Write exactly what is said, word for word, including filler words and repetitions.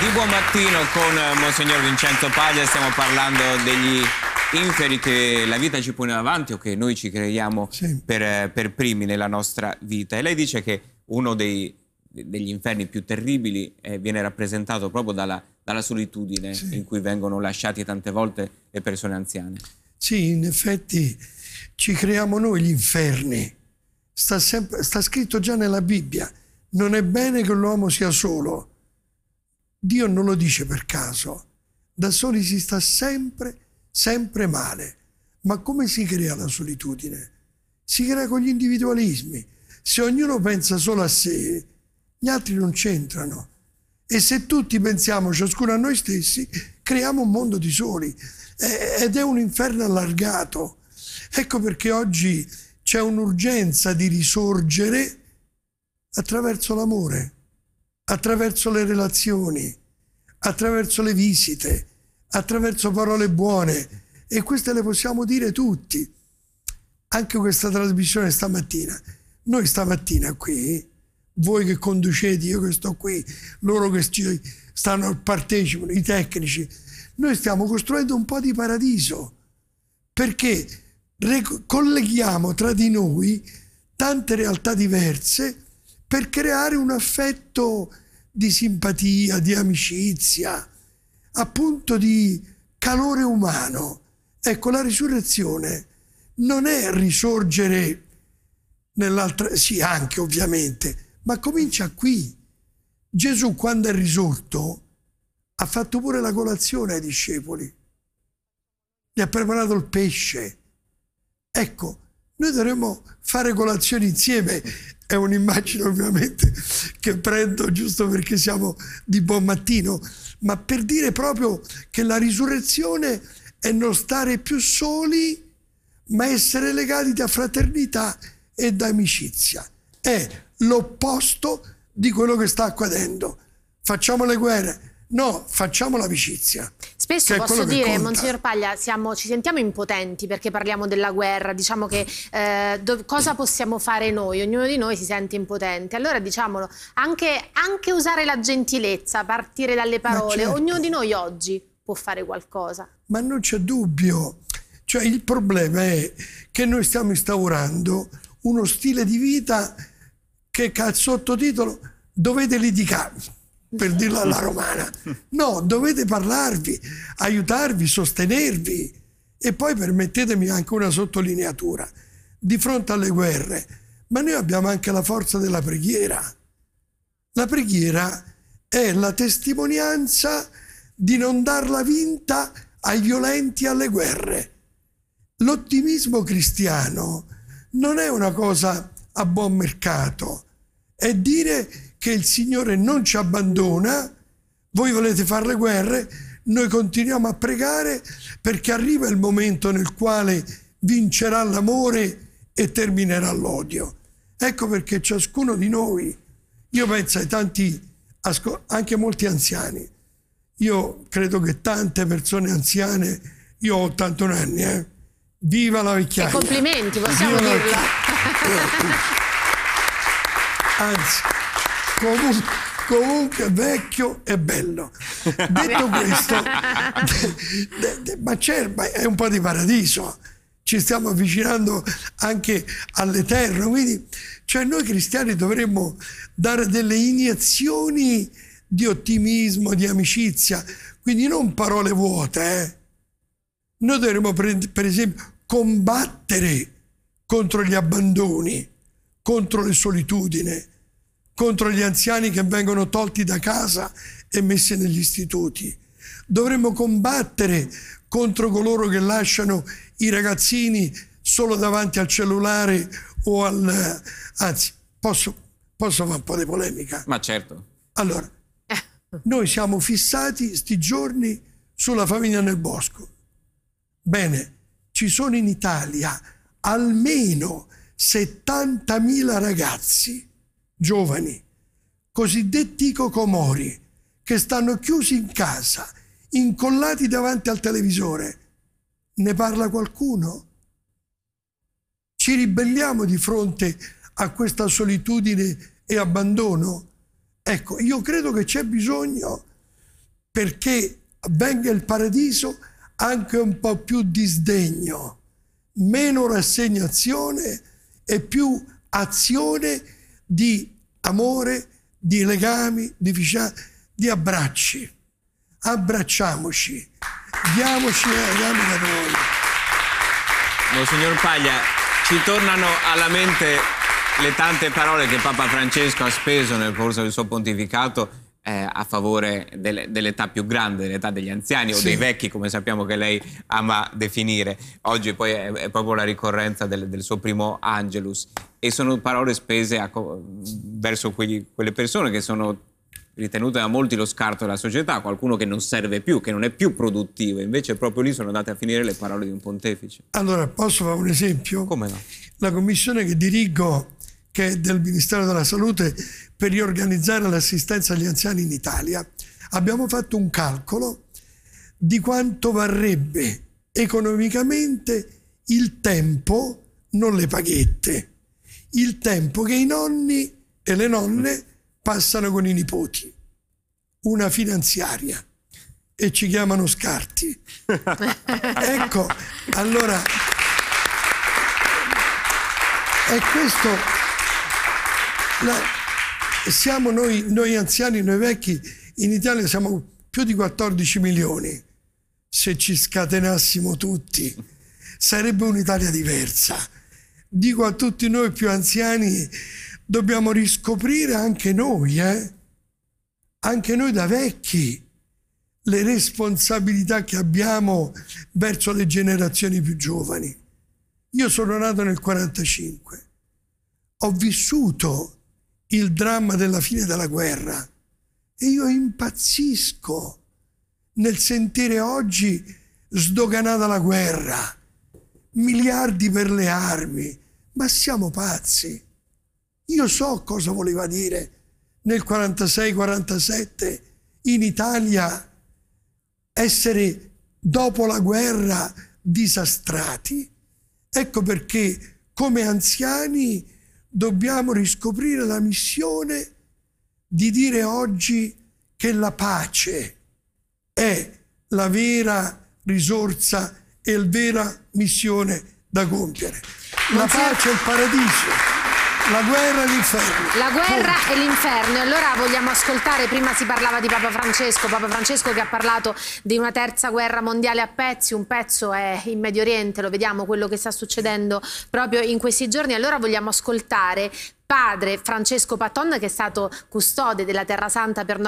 Di buon mattino con Monsignor Vincenzo Paglia, stiamo parlando degli inferi che la vita ci pone davanti o che noi ci creiamo sì. per, per primi nella nostra vita. E lei dice che uno dei, degli inferni più terribili eh, viene rappresentato proprio dalla, dalla solitudine sì. in cui vengono lasciati tante volte le persone anziane. Sì, in effetti ci creiamo noi gli inferni. Sta, sempre, sta scritto già nella Bibbia. Non è bene che l'uomo sia solo. Dio non lo dice per caso. Da soli si sta sempre, sempre male. Ma come si crea la solitudine? Si crea con gli individualismi. Se ognuno pensa solo a sé, gli altri non c'entrano. E se tutti pensiamo ciascuno a noi stessi, creiamo un mondo di soli. Ed è un inferno allargato. Ecco perché oggi c'è un'urgenza di risorgere attraverso l'amore, attraverso le relazioni, attraverso le visite, attraverso parole buone. E queste le possiamo dire tutti. Anche questa trasmissione stamattina. Noi stamattina qui, voi che conducete, io che sto qui, loro che stanno partecipano, i tecnici, noi stiamo costruendo un po' di paradiso, perché colleghiamo tra di noi tante realtà diverse per creare un affetto di simpatia, di amicizia, appunto di calore umano. Ecco, la risurrezione non è risorgere nell'altra, sì anche ovviamente, ma comincia qui. Gesù quando è risorto ha fatto pure la colazione ai discepoli, gli ha preparato il pesce. Ecco, noi dovremmo fare colazione insieme. È un'immagine ovviamente che prendo giusto perché siamo di buon mattino, ma per dire proprio che la risurrezione è non stare più soli, ma essere legati da fraternità e da amicizia. È l'opposto di quello che sta accadendo. Facciamo le guerre. No, facciamo l'amicizia. Spesso posso dire, Monsignor Paglia, siamo, ci sentiamo impotenti perché parliamo della guerra, diciamo che eh, do, cosa possiamo fare noi? Ognuno di noi si sente impotente. Allora diciamolo, anche, anche usare la gentilezza, partire dalle parole, certo. Ognuno di noi oggi può fare qualcosa. Ma non c'è dubbio. Cioè il problema è che noi stiamo instaurando uno stile di vita che ha il sottotitolo dovete litigare. Per dirla alla romana. No, dovete parlarvi, aiutarvi, sostenervi. E poi permettetemi anche una sottolineatura. Di fronte alle guerre, ma noi abbiamo anche la forza della preghiera. La preghiera è la testimonianza di non darla vinta ai violenti e alle guerre. L'ottimismo cristiano non è una cosa a buon mercato, è dire che il Signore non ci abbandona, voi volete fare le guerre, noi continuiamo a pregare perché arriva il momento nel quale vincerà l'amore e terminerà l'odio. Ecco perché ciascuno di noi, io penso ai tanti, anche molti anziani, io credo che tante persone anziane, io ho ottantuno anni, eh, viva la vecchiaia. E complimenti, possiamo viva dirla. Anzi, Comunque, comunque vecchio e bello. Detto questo, de, de, ma c'è, è un po' di paradiso. Ci stiamo avvicinando anche all'eterno. Quindi, cioè noi cristiani dovremmo dare delle iniezioni di ottimismo, di amicizia. Quindi non parole vuote. Eh. Noi dovremmo, per, per esempio, combattere contro gli abbandoni, contro le solitudini, contro gli anziani che vengono tolti da casa e messi negli istituti. Dovremmo combattere contro coloro che lasciano i ragazzini solo davanti al cellulare o al... Anzi, posso, posso fare un po' di polemica? Ma certo. Allora, noi siamo fissati sti giorni sulla famiglia nel bosco. Bene, ci sono in Italia almeno settantamila ragazzi giovani, cosiddetti hikikomori, che stanno chiusi in casa, incollati davanti al televisore. Ne parla qualcuno? Ci ribelliamo di fronte a questa solitudine e abbandono? Ecco, io credo che c'è bisogno perché venga il paradiso anche un po' più di sdegno, meno rassegnazione e più azione di amore, di legami, di fiducia, di abbracci. Abbracciamoci, diamoci legami da noi. Monsignor Paglia, ci tornano alla mente le tante parole che Papa Francesco ha speso nel corso del suo pontificato eh, a favore delle, dell'età più grande, dell'età degli anziani o sì. dei vecchi, come sappiamo che lei ama definire. Oggi poi è, è proprio la ricorrenza del, del suo primo Angelus, e sono parole spese a, verso quegli, quelle persone che sono ritenute da molti lo scarto della società, qualcuno che non serve più, che non è più produttivo. Invece proprio lì sono andate a finire le parole di un pontefice. Allora, posso fare un esempio? Come no? La commissione che dirigo, che è del Ministero della Salute, per riorganizzare l'assistenza agli anziani in Italia, abbiamo fatto un calcolo di quanto varrebbe economicamente il tempo, non le paghette, il tempo che i nonni e le nonne passano con i nipoti. Una finanziaria. E ci chiamano scarti. Ecco, allora, è questo, la, siamo noi, noi anziani, noi vecchi, in Italia siamo più di quattordici milioni. Se ci scatenassimo tutti, sarebbe un'Italia diversa. Dico a tutti noi più anziani, dobbiamo riscoprire anche noi, eh? anche noi da vecchi, le responsabilità che abbiamo verso le generazioni più giovani. Io sono nato nel quarantacinque, ho vissuto il dramma della fine della guerra e io impazzisco nel sentire oggi sdoganata la guerra, miliardi per le armi, ma siamo pazzi. Io so cosa voleva dire nel quarantasei quarantasette in Italia essere dopo la guerra disastrati. Ecco perché come anziani dobbiamo riscoprire la missione di dire oggi che la pace è la vera risorsa e la vera missione da compiere. La pace è il paradiso. La guerra e l'inferno. La guerra Punto. e l'inferno. E allora vogliamo ascoltare, prima si parlava di Papa Francesco, Papa Francesco che ha parlato di una terza guerra mondiale a pezzi, un pezzo è in Medio Oriente, lo vediamo quello che sta succedendo proprio in questi giorni. Allora vogliamo ascoltare Padre Francesco Patton, che è stato custode della Terra Santa per